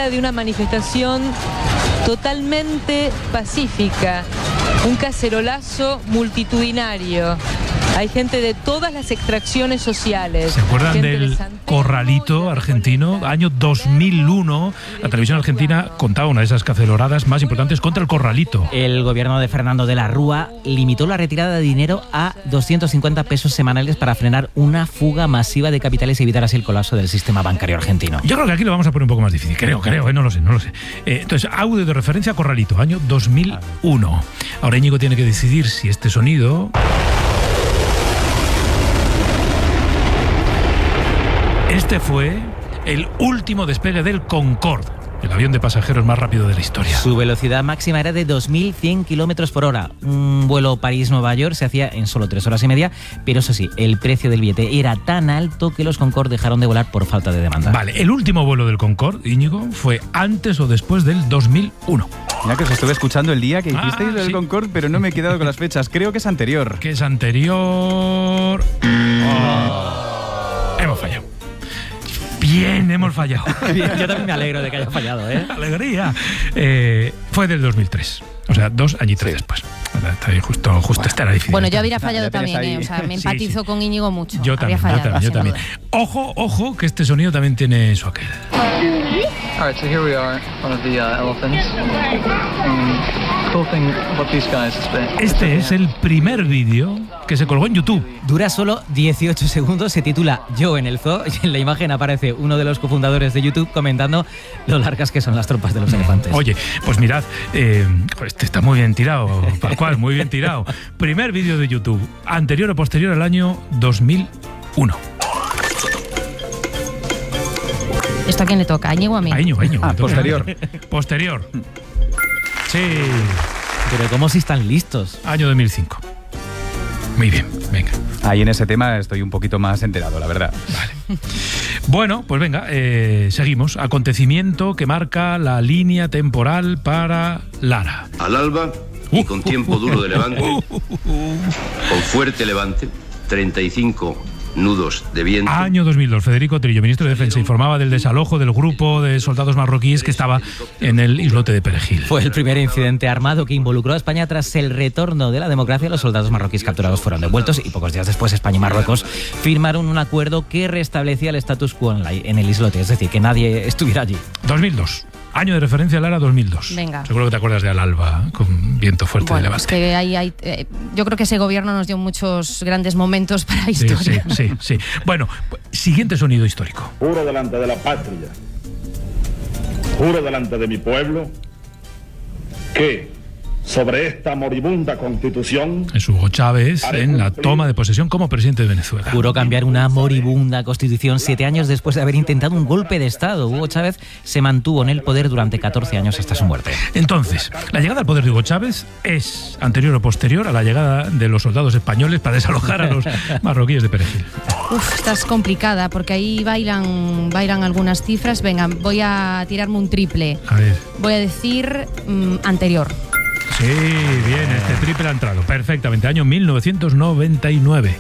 trata de una manifestación totalmente pacífica, un cacerolazo multitudinario. Hay gente de todas las extracciones sociales. ¿Se acuerdan del corralito argentino? Año 2001, la televisión argentina contaba una de esas caceroradas más importantes contra el corralito. El gobierno de Fernando de la Rúa limitó la retirada de dinero a 250 pesos semanales para frenar una fuga masiva de capitales y evitar así el colapso del sistema bancario argentino. Yo creo que aquí lo vamos a poner un poco más difícil. Creo, no lo sé. Entonces, audio de referencia corralito, año 2001. Ahora Íñigo tiene que decidir si este sonido... Este fue el último despegue del Concorde, el avión de pasajeros más rápido de la historia. Su velocidad máxima era de 2.100 kilómetros por hora. Un vuelo París-Nueva York se hacía en solo 3 horas y media, pero eso sí, el precio del billete era tan alto que los Concorde dejaron de volar por falta de demanda. Vale, el último vuelo del Concorde, Íñigo, fue antes o después del 2001. Mira que os estuve escuchando el día que hicisteis del Concorde, pero no me he quedado con las fechas. Creo que es anterior. ¿Qué es anterior? Hemos fallado. Bien, hemos fallado. Yo también me alegro de que haya fallado, ¿eh? Alegría. Fue del 2003. O sea, 2 añitos después. Está ahí justo esta era difícil. Bueno, yo habría fallado también, o sea, me empatizo con Íñigo mucho. Yo también. Ojo, que este sonido también tiene su aquel. Alright, so here we are, one of the elephants. Cool thing about these guys is that este es el primer vídeo que se colgó en YouTube. Dura solo 18 segundos, se titula Yo en el zoo y en la imagen aparece uno de los cofundadores de YouTube comentando lo largas que son las trompas de los elefantes. Oye, pues mirad, este está muy bien tirado, Pascual, muy bien tirado. Primer vídeo de YouTube, anterior o posterior al año 2001. ¿Esto a quién le toca? ¿A Íñigo o a mí? A Íñigo. Posterior. Posterior. Sí. Pero ¿cómo si están listos? Año 2005. Muy bien, venga. Ahí en ese tema estoy un poquito más enterado, la verdad. Vale. Bueno, pues venga, seguimos. Acontecimiento que marca la línea temporal para Lara. Al alba y con tiempo duro de levante, con fuerte levante, 35 nudos de viento. Año 2002, Federico Trillo, ministro de Defensa, informaba del desalojo del grupo de soldados marroquíes que estaba en el islote de Perejil. Fue el primer incidente armado que involucró a España tras el retorno de la democracia. Los soldados marroquíes capturados fueron devueltos y pocos días después España y Marruecos firmaron un acuerdo que restablecía el status quo en el islote, es decir, que nadie estuviera allí. 2002. Año de referencia, Lara, 2002. Venga. Seguro que te acuerdas de Al alba, con viento fuerte de levante. Es que yo creo que ese gobierno nos dio muchos grandes momentos para la historia. Sí. Bueno, siguiente sonido histórico. Juro delante de la patria, juro delante de mi pueblo, que sobre esta moribunda constitución... Es Hugo Chávez en la toma de posesión como presidente de Venezuela. Juró cambiar una moribunda constitución 7 años después de haber intentado un golpe de Estado. Hugo Chávez se mantuvo en el poder durante 14 años hasta su muerte. Entonces, la llegada al poder de Hugo Chávez es anterior o posterior a la llegada de los soldados españoles para desalojar a los marroquíes de Perejil. Esta es complicada porque ahí bailan algunas cifras. Venga, voy a tirarme un triple. A ver. Voy a decir anterior. Sí, bien, este triple ha entrado perfectamente. Año 1999.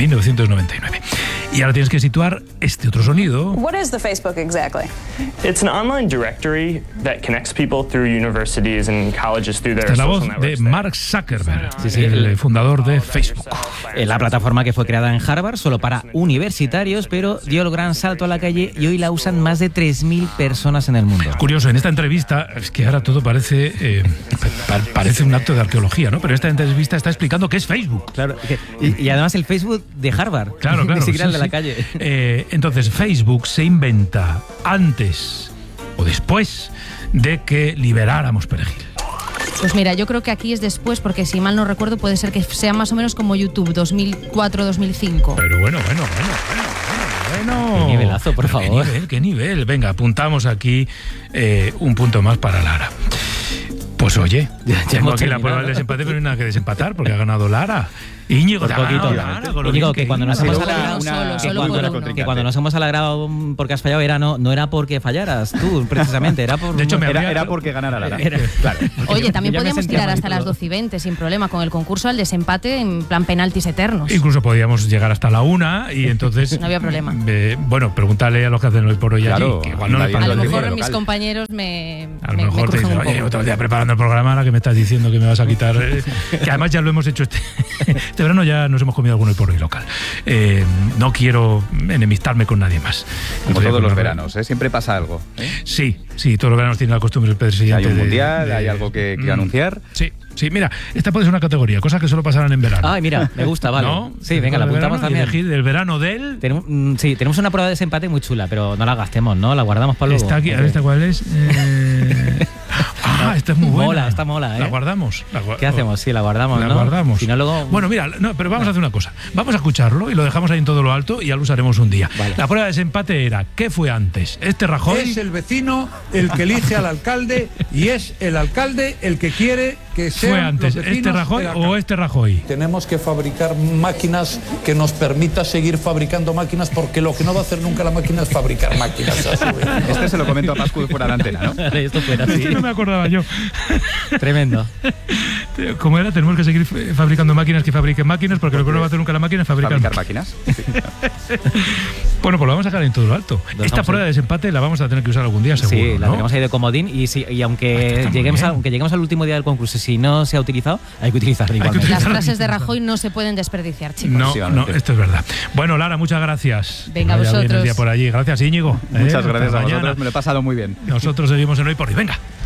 Y ahora tienes que situar este otro sonido. What is the Facebook exactly? It's an online directory that connects people through universities and colleges through their Esta es la social voz networks. de Mark Zuckerberg, el fundador de Facebook. La plataforma que fue creada en Harvard solo para universitarios, pero dio el gran salto a la calle y hoy la usan más de 3.000 personas en el mundo. Curioso, en esta entrevista, es que ahora todo parece un acto de arqueología, ¿no? Pero esta entrevista está explicando qué es Facebook. Claro, y además el Facebook de Harvard. Claro. Ni siquiera el de la calle. Entonces, Facebook se inventa antes o después de que liberáramos Perejil. Pues mira, yo creo que aquí es después, porque si mal no recuerdo puede ser que sea más o menos como YouTube, 2004-2005. Pero bueno. Qué nivelazo, por favor. Qué nivel. Venga, apuntamos aquí un punto más para Lara. Pues oye, tengo aquí la prueba del desempate, pero no hay nada que desempatar porque ha ganado Lara. Íñigo, Por poquito. Íñigo, que cuando nos hemos alegrado, que cuando nos hemos alegrado porque has fallado no era porque fallaras tú, precisamente, era por... De hecho, era porque ganara Lara. Claro. Oye, también yo me podíamos sentía tirar hasta las manipulado. 12:20 sin problema con el concurso al desempate en plan penaltis eternos. Incluso podíamos llegar hasta la 1 y entonces... No había problema. Bueno, pregúntale a los que hacen hoy por hoy Claro, allí, que igual no les A parece lo bien. mejor mis compañeros me A lo mejor te crujen dicen, un oye, poco. otro día preparando el programa, ahora que me estás diciendo que me vas a quitar. Que además ya lo hemos hecho este verano, ya nos hemos comido alguno por hoy local. No quiero enemistarme con nadie más. Como todos los veranos, ¿eh? Siempre pasa algo. Sí, todos los veranos tiene la costumbre el presidente. Hay un mundial, hay algo que anunciar. Sí, mira, esta puede ser una categoría, cosas que solo pasarán en verano. Ay, mira, me gusta, vale. ¿No? Sí, venga, la apuntamos también. Elegir el verano del... Tenemos una prueba de desempate muy chula, pero no la gastemos, ¿no? La guardamos para luego. Está aquí, a ver, ¿esta cuál es? Esta es muy buena. Está mola, ¿eh? La guardamos. ¿Qué hacemos? Sí, la guardamos, La ¿no? guardamos. Si no, luego... Bueno, mira, pero vamos a hacer una cosa. Vamos a escucharlo y lo dejamos ahí en todo lo alto y ya lo usaremos un día. Vale. La prueba de desempate era, ¿qué fue antes? ¿Rajoy? Es el vecino el que elige al alcalde y es el alcalde el que quiere que sean ¿Fue antes los vecinos Rajoy de la o Rajoy? Tenemos que fabricar máquinas que nos permita seguir fabricando máquinas, porque lo que no va a hacer nunca la máquina es fabricar máquinas a su vez. Se lo comento a Pascu fuera de antena, ¿no? Esto fuera así. No me acordaba yo. Tremendo. ¿Cómo era? Tenemos que seguir fabricando máquinas que fabriquen máquinas, porque lo que no va a hacer nunca la máquina es fabricar máquinas. Bueno, pues lo vamos a sacar en todo lo alto. Esta prueba de desempate la vamos a tener que usar algún día, seguro. Sí, la ¿no? tenemos ahí de comodín y aunque lleguemos al último día del concurso, si no se ha utilizado, hay que utilizarla igualmente. Las frases de Rajoy no se pueden desperdiciar, chicos. No, esto es verdad. Bueno, Lara, muchas gracias. Venga, Vaya bien vosotros. el día por allí. Gracias, Íñigo. Muchas gracias a Hasta vosotros, mañana. me lo he pasado muy bien. Nosotros seguimos en Hoy por Hoy. Venga.